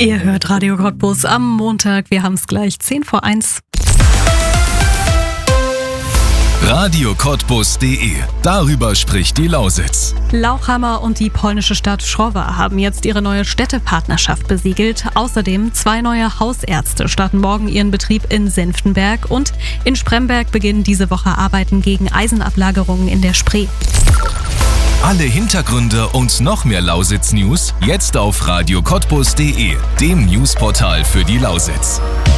Ihr hört Radio Cottbus am Montag. Wir haben es gleich 10:01. RadioCottbus.de. Darüber spricht die Lausitz. Lauchhammer und die polnische Stadt Schrowa haben jetzt ihre neue Städtepartnerschaft besiegelt. Außerdem 2 neue Hausärzte starten morgen ihren Betrieb in Senftenberg und in Spremberg beginnen diese Woche Arbeiten gegen Eisenablagerungen in der Spree. Alle Hintergründe und noch mehr Lausitz-News jetzt auf RadioCottbus.de, dem Newsportal für die Lausitz.